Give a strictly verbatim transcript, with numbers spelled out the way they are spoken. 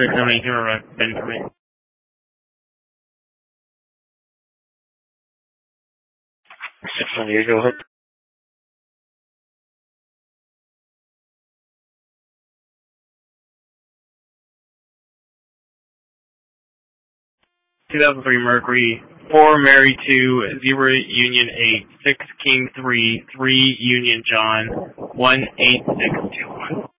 six seven eight zero, Ben for me. six one eight, go ahead. two thousand three Mercury, four Mary two, zero Union eight, six King three, three Union John, one eight six two one.